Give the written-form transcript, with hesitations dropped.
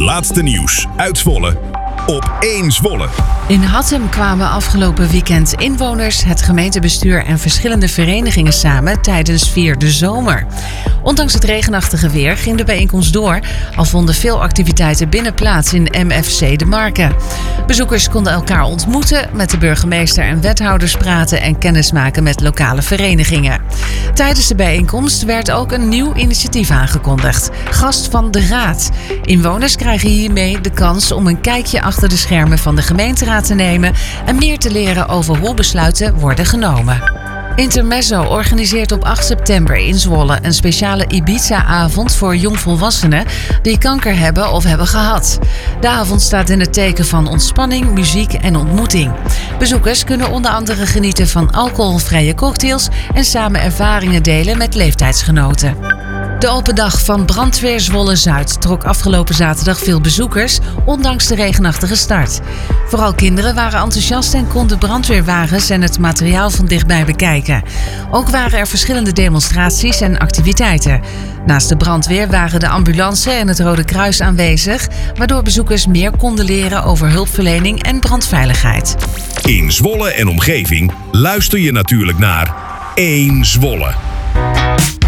laatste nieuws uit Zwolle op 1 Zwolle. In Hattem kwamen afgelopen weekend inwoners, het gemeentebestuur en verschillende verenigingen samen tijdens Vier de Zomer. Ondanks het regenachtige weer ging de bijeenkomst door, al vonden veel activiteiten binnen plaats in MFC De Marken. Bezoekers konden elkaar ontmoeten, met de burgemeester en wethouders praten en kennismaken met lokale verenigingen. Tijdens de bijeenkomst werd ook een nieuw initiatief aangekondigd: Gast van de Raad. Inwoners krijgen hiermee de kans om een kijkje achter de schermen van de gemeenteraad te nemen en meer te leren over hoe besluiten worden genomen. Intermezzo organiseert op 8 september in Zwolle een speciale Ibiza-avond voor jongvolwassenen die kanker hebben of hebben gehad. De avond staat in het teken van ontspanning, muziek en ontmoeting. Bezoekers kunnen onder andere genieten van alcoholvrije cocktails en samen ervaringen delen met leeftijdsgenoten. De open dag van Brandweer Zwolle-Zuid trok afgelopen zaterdag veel bezoekers, ondanks de regenachtige start. Vooral kinderen waren enthousiast en konden brandweerwagens en het materiaal van dichtbij bekijken. Ook waren er verschillende demonstraties en activiteiten. Naast de brandweer waren de ambulance en het Rode Kruis aanwezig, waardoor bezoekers meer konden leren over hulpverlening en brandveiligheid. In Zwolle en omgeving luister je natuurlijk naar 1 Zwolle.